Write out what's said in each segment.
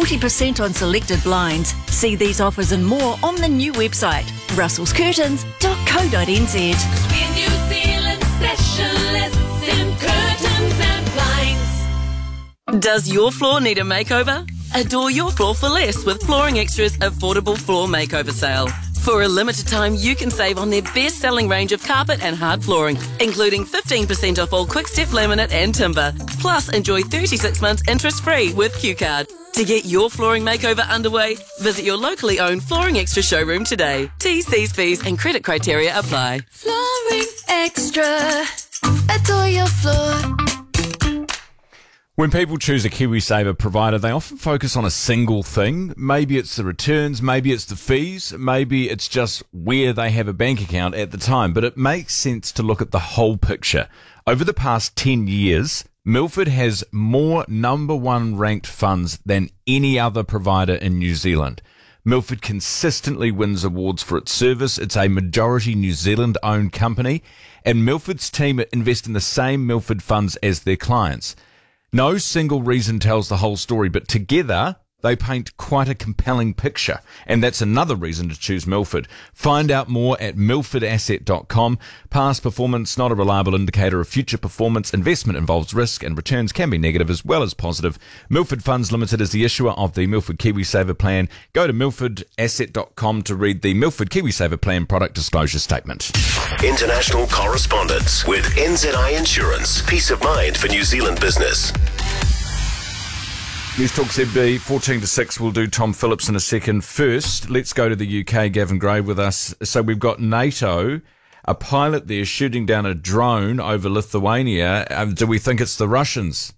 40% on selected blinds. See these offers and more on the new website, russellscurtains.co.nz. 'Cause we're New Zealand specialists in curtains and blinds. Does your floor need a makeover? Adore your floor for less with Flooring Extra's affordable floor makeover sale. For a limited time, you can save on their best-selling range of carpet and hard flooring, including 15% off all quick-step laminate and timber. Plus, enjoy 36 months interest-free with Q-Card. To get your flooring makeover underway, visit your locally owned Flooring Extra showroom today. T's, C's, fees and credit criteria apply. Flooring Extra. Adore your floor. When people choose a KiwiSaver provider, they often focus on a single thing. Maybe it's the returns, maybe it's the fees, maybe it's just where they have a bank account at the time. But it makes sense to look at the whole picture. Over the past 10 years, Milford has more number one ranked funds than any other provider in New Zealand. Milford consistently wins awards for its service. It's a majority New Zealand-owned company, and Milford's team invest in the same Milford funds as their clients. No single reason tells the whole story, but together they paint quite a compelling picture, and that's another reason to choose Milford. Find out more at milfordasset.com. Past performance, not a reliable indicator of future performance. Investment involves risk, and returns can be negative as well as positive. Milford Funds Limited is the issuer of the Milford KiwiSaver Plan. Go to milfordasset.com to read the Milford KiwiSaver Plan product disclosure statement. International correspondence with NZI Insurance. Peace of mind for New Zealand business. News Talk ZB, 14 to 6. We'll do Tom Phillips in a second. First, let's go to the UK. Gavin Gray with us. So we've got NATO, a pilot there shooting down a drone over Lithuania. Do we think it's the Russians?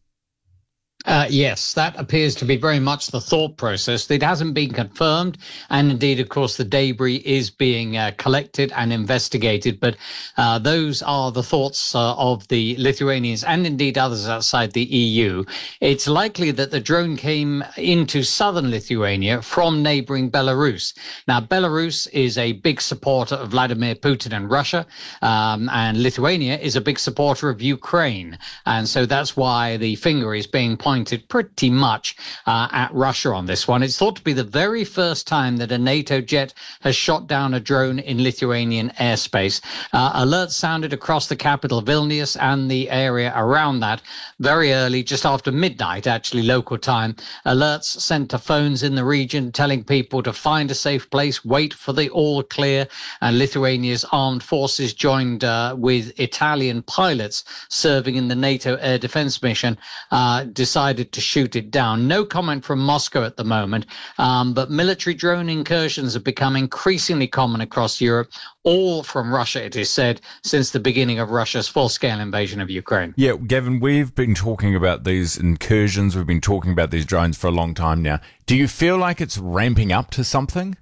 Yes, that appears to be very much the thought process. It hasn't been confirmed, and indeed, of course, the debris is being collected and investigated, but those are the thoughts of the Lithuanians and indeed others outside the EU. It's likely that the drone came into southern Lithuania from neighboring Belarus. Now, Belarus is a big supporter of Vladimir Putin and Russia, and Lithuania is a big supporter of Ukraine, and so that's why the finger is being pointed pretty much at Russia on this one. It's thought to be the very first time that a NATO jet has shot down a drone in Lithuanian airspace. Alerts sounded across the capital, Vilnius, and the area around that very early, just after midnight, actually, local time. Alerts sent to phones in the region telling people to find a safe place, wait for the all clear, and Lithuania's armed forces joined with Italian pilots serving in the NATO air defense mission, decided to shoot it down. No comment from Moscow at the moment, but military drone incursions have become increasingly common across Europe, all from Russia, it is said, since the beginning of Russia's full-scale invasion of Ukraine. Yeah, Gavin, we've been talking about these incursions, we've been talking about these drones for a long time now. Do you feel like it's ramping up to something?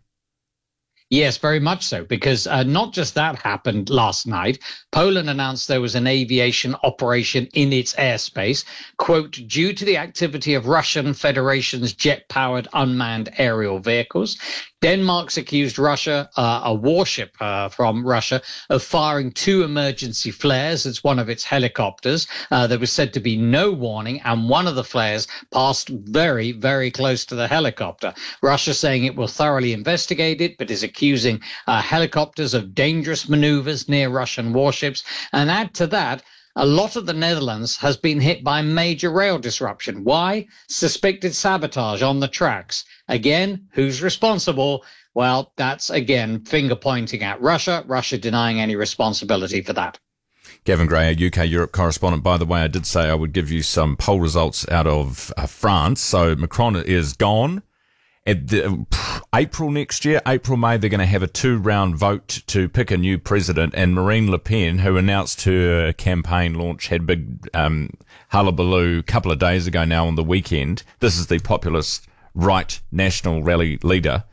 Yes, very much so, because not just that happened last night. Poland announced there was an aviation operation in its airspace, quote, due to the activity of Russian Federation's jet-powered unmanned aerial vehicles. Denmark's accused Russia, a warship from Russia, of firing 2 emergency flares. It's one of its helicopters. There was said to be no warning, and one of the flares passed very, very close to the helicopter. Russia saying it will thoroughly investigate it, but is accusing helicopters of dangerous maneuvers near Russian warships. And add to that, a lot of the Netherlands has been hit by major rail disruption. Why? Suspected sabotage on the tracks. Again, who's responsible? Well, that's, again, finger pointing at Russia, Russia denying any responsibility for that. Gavin Gray, our UK-Europe correspondent. By the way, I did say I would give you some poll results out of France. So Macron is gone. At April next year, April, May, they're going to have a 2-round vote to pick a new president. And Marine Le Pen, who announced her campaign launch, had big hullabaloo a couple of days ago now on the weekend. This is the populist right national rally leader.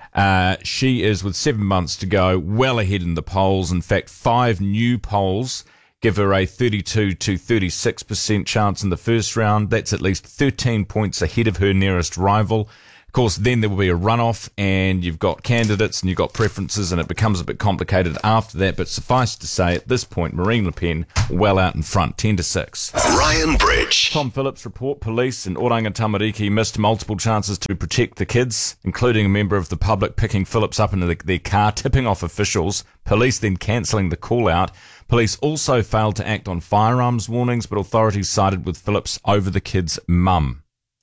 She is, with 7 months to go, well ahead in the polls. In fact, 5 new polls give her a 32 to 36% chance in the first round. That's at least 13 points ahead of her nearest rival. Of course, then there will be a runoff, and you've got candidates and you've got preferences, and it becomes a bit complicated after that. But suffice to say, at this point, Marine Le Pen well out in front, 10-6. Ryan Bridge. Tom Phillips report: police in Oranga Tamariki missed multiple chances to protect the kids, including a member of the public picking Phillips up into their car, tipping off officials. Police then cancelling the call-out. Police also failed to act on firearms warnings, but authorities sided with Phillips over the kid's mum.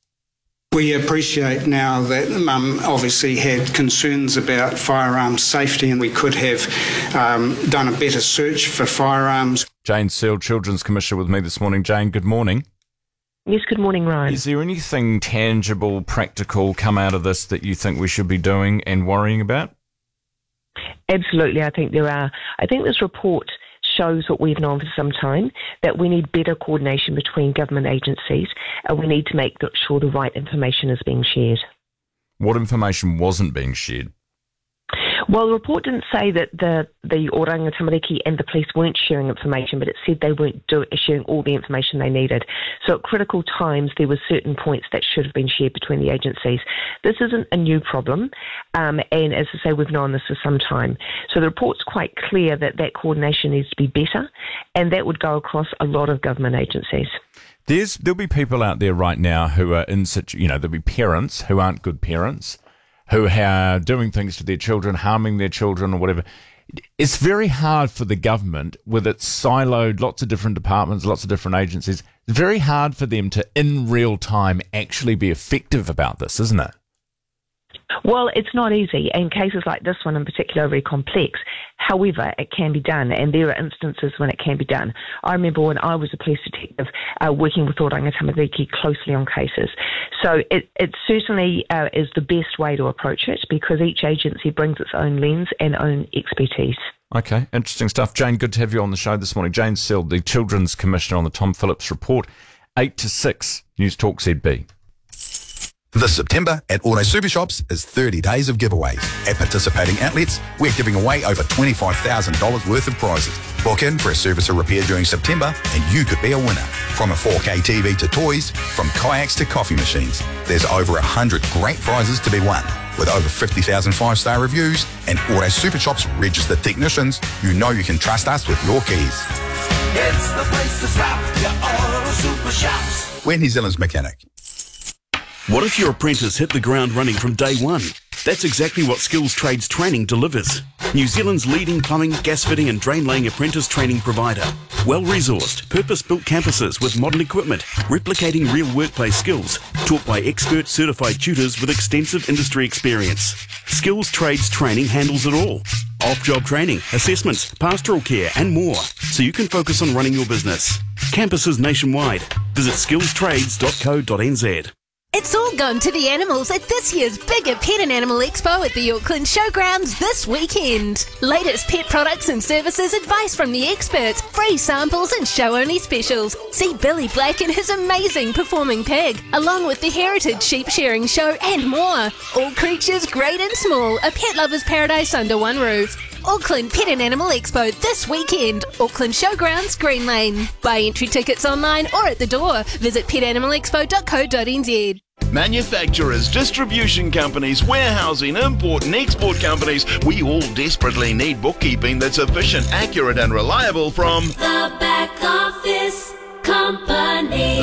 We appreciate now that Mum obviously had concerns about firearms safety, and we could have done a better search for firearms. Jane Searle, Children's Commissioner, with me this morning. Jane, good morning. Yes, good morning, Ryan. Is there anything tangible, practical come out of this that you think we should be doing and worrying about? Absolutely, I think there are. I think this report shows what we've known for some time, that we need better coordination between government agencies, and we need to make sure the right information is being shared. What information wasn't being shared? Well, the report didn't say that the Oranga Tamariki and the police weren't sharing information, but it said they weren't sharing all the information they needed. So at critical times, there were certain points that should have been shared between the agencies. This isn't a new problem, and as I say, we've known this for some time. So the report's quite clear that coordination needs to be better, and that would go across a lot of government agencies. There'll be people out there right now who are there'll be parents who aren't good parents, who are doing things to their children, harming their children or whatever. It's very hard for the government, with its siloed, lots of different departments, lots of different agencies, it's very hard for them to, in real time, actually be effective about this, isn't it? Well, it's not easy, and cases like this one in particular are very complex. However, it can be done, and there are instances when it can be done. I remember when I was a police detective working with Oranga Tamariki closely on cases. So it certainly is the best way to approach it, because each agency brings its own lens and own expertise. Okay, interesting stuff. Jane, good to have you on the show this morning. Jane Searle, the Children's Commissioner, on the Tom Phillips report. 8-6, News Talk ZB. This September at Auto Super Shops is 30 days of giveaways. At participating outlets, we're giving away over $25,000 worth of prizes. Book in for a service or repair during September and you could be a winner. From a 4K TV to toys, from kayaks to coffee machines, there's over 100 great prizes to be won. With over 50,000 five-star reviews and Auto Super Shops registered technicians, you know you can trust us with your keys. It's the place to stop, your Auto Super Shops. We're New Zealand's mechanic. What if your apprentice hit the ground running from day one? That's exactly what Skills Trades Training delivers. New Zealand's leading plumbing, gas fitting and drain laying apprentice training provider. Well-resourced, purpose-built campuses with modern equipment, replicating real workplace skills, taught by expert certified tutors with extensive industry experience. Skills Trades Training handles it all. Off-job training, assessments, pastoral care and more, so you can focus on running your business. Campuses nationwide. Visit skillstrades.co.nz. It's all gone to the animals at this year's bigger Pet and Animal Expo at the Auckland Showgrounds this weekend. Latest pet products and services, advice from the experts, free samples and show-only specials. See Billy Black and his amazing performing pig, along with the Heritage Sheep Sharing Show and more. All creatures great and small, a pet lover's paradise under one roof. Auckland Pet and Animal Expo this weekend. Auckland Showgrounds, Green Lane. Buy entry tickets online or at the door. Visit petanimalexpo.co.nz. Manufacturers, distribution companies, warehousing, import and export companies, we all desperately need bookkeeping that's efficient, accurate and reliable from The Back Office Company.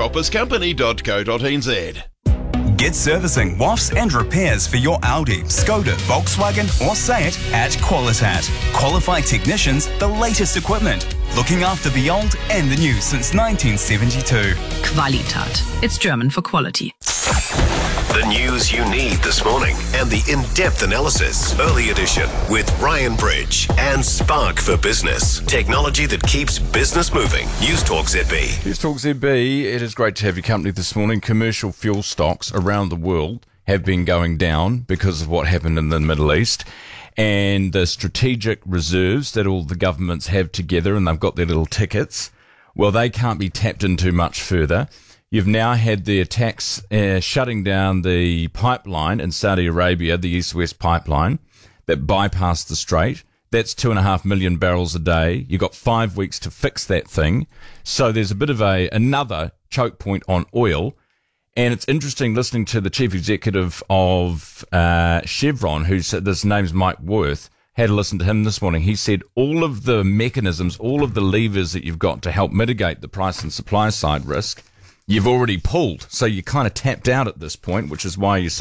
thebackofficecompany.co.nz. Get servicing, wafts and repairs for your Audi, Skoda, Volkswagen or Seat at Qualitat. Qualified technicians, the latest equipment. Looking after the old and the new since 1972. Qualitat. It's German for quality. The news you need this morning and the in-depth analysis. Early edition with Ryan Bridge and Spark for Business. Technology that keeps business moving. News Talk ZB. News Talk ZB. It is great to have your company this morning. Commercial fuel stocks around the world have been going down because of what happened in the Middle East. And the strategic reserves that all the governments have together, and they've got their little tickets, well, they can't be tapped into much further. You've now had the attacks shutting down the pipeline in Saudi Arabia, the East-West pipeline, that bypassed the strait. That's 2.5 million barrels a day. You've got 5 weeks to fix that thing. So there's a bit of another choke point on oil. And it's interesting listening to the chief executive of Chevron, who said, this name's Mike Wirth, had a listen to him this morning. He said all of the mechanisms, all of the levers that you've got to help mitigate the price and supply side risk, you've already pulled. So you're kind of tapped out at this point, which is why you see